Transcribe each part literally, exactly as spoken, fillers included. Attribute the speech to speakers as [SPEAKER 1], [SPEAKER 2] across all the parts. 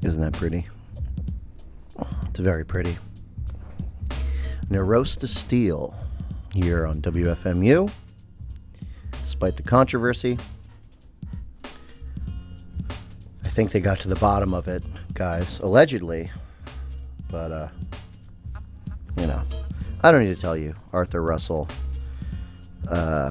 [SPEAKER 1] Isn't that pretty? It's very pretty. Neuros to Steel here on W F M U. Despite the controversy, I think they got to the bottom of it, guys, allegedly. But, uh, you know, I don't need to tell you. Arthur Russell, uh,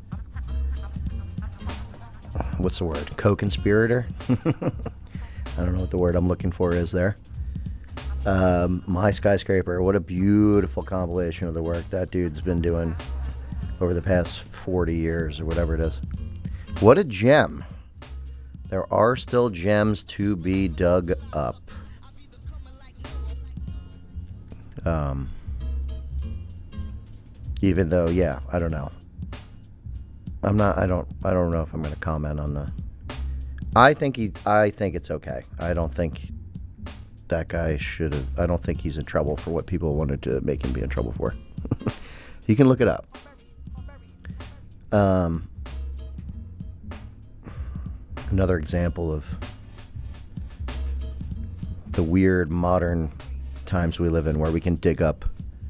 [SPEAKER 1] what's the word? Co-conspirator? I don't know what the word I'm looking for is there. Um, My Skyscraper, what a beautiful compilation of the work that dude's been doing over the past forty years or whatever it is. What a gem. There are still gems to be dug up. Um, even though, yeah, I don't know. I'm not, I don't, I don't know if I'm going to comment on the, I think he, I think it's okay. I don't think that guy should have, I don't think he's in trouble for what people wanted to make him be in trouble for. You can look it up. Um, another example of the weird modern times we live in where we can dig up,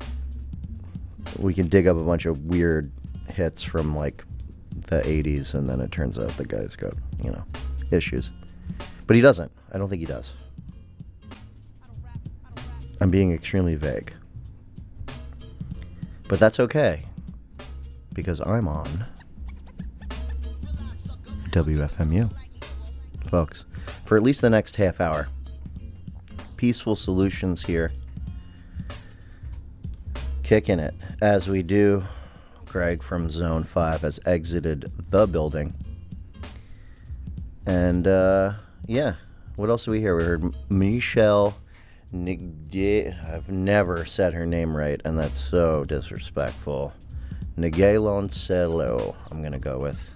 [SPEAKER 1] we can dig up a bunch of weird hits from like the eighties, and then it turns out the guy's got, you know, issues. But he doesn't. I don't think he does. I'm being extremely vague. But that's okay, because I'm on W F M U, folks, for at least the next half hour. Peaceful Solutions here, kicking it as we do. Greg from Zone five has exited the building. And, uh, yeah, what else do we hear? We heard Michelle Nigde. I've never said her name right, and that's so disrespectful. Nigaloncelo, I'm going to go with.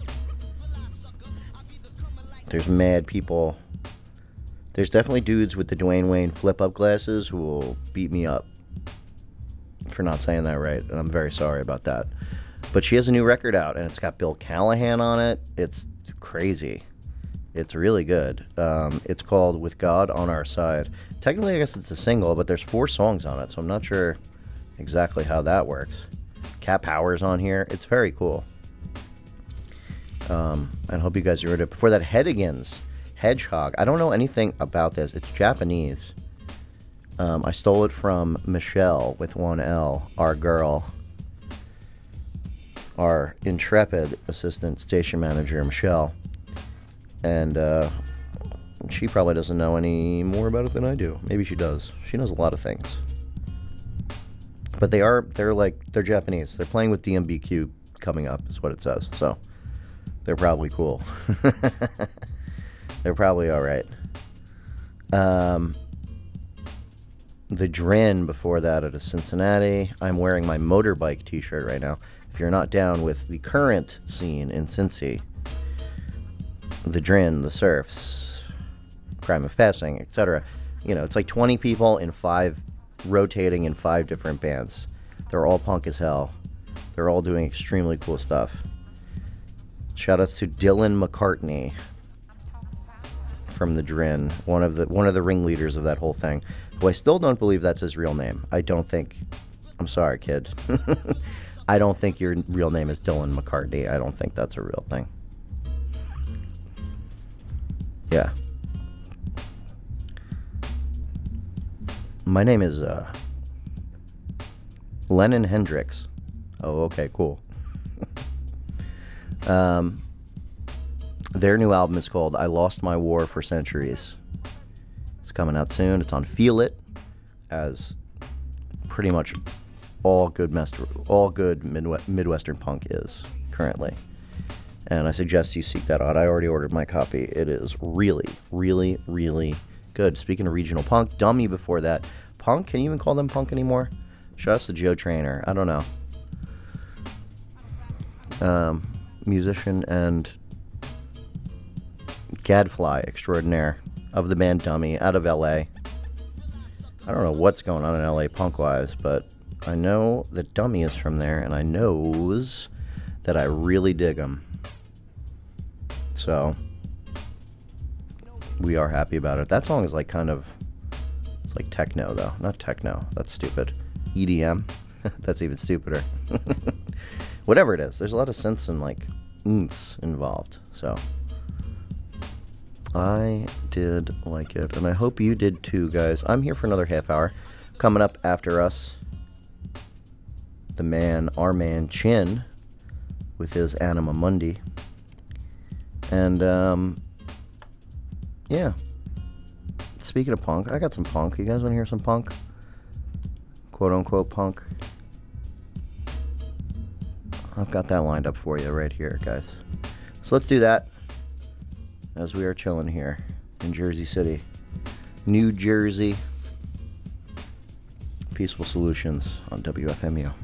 [SPEAKER 1] There's mad people. There's definitely dudes with the Dwayne Wayne flip-up glasses who will beat me up for not saying that right, and I'm very sorry about that. But she has a new record out, and it's got Bill Callahan on it. It's crazy. It's really good. Um, it's called With God on Our Side. Technically, I guess it's a single, but there's four songs on it, so I'm not sure exactly how that works. Cat Power's on here. It's very cool. Um, I hope you guys heard it. Before that, Headigan's Hedgehog. I don't know anything about this. It's Japanese. Um, I stole it from Michelle with one L, our girl. Our intrepid assistant station manager, Michelle. And uh, she probably doesn't know any more about it than I do. Maybe she does. She knows a lot of things. But they are, they're like, they're Japanese. They're playing with D M B Q coming up, is what it says. So, they're probably cool. They're probably alright. Um, the Drin before that out of Cincinnati. I'm wearing my motorbike t-shirt right now. If you're not down with the current scene in Cincy, the Drin, the Surfs, Crime of Passing, et cetera. You know, it's like twenty people in five, rotating in five different bands. They're all punk as hell. They're all doing extremely cool stuff. Shoutouts to Dylan McCartney from the Drin, one of the one of the ringleaders of that whole thing, who I still don't believe that's his real name. I don't think. I'm sorry, kid. I don't think your real name is Dylan McCartney. I don't think that's a real thing. Yeah. My name is uh, Lennon Hendricks. Oh, okay, cool. um, their new album is called I Lost My War for Centuries. It's coming out soon. It's on Feel It, as pretty much all good master, all good Midwe- Midwestern punk is currently. And I suggest you seek that out. I already ordered my copy. It is really, really, really good. Speaking of regional punk, Dummy before that. Punk? Can you even call them punk anymore? Shoutouts to Joe Trainer. I don't know. Um, musician and gadfly extraordinaire of the band Dummy out of L A. I don't know what's going on in L A punk-wise, but I know that Dummy is from there, and I knows that I really dig them. So, we are happy about it. That song is like kind of, it's like techno though. Not techno. That's stupid. E D M. That's even stupider. Whatever it is, there's a lot of synths and like oomphs involved. So I did like it, and I hope you did too, guys. I'm here for another half hour. Coming up after us, the man, our man Chin, with his Anima Mundi. And, um, yeah. Speaking of punk, I got some punk. You guys want to hear some punk? Quote unquote punk. I've got that lined up for you right here, guys. So let's do that as we are chilling here in Jersey City, New Jersey. Peaceful Solutions on W F M U.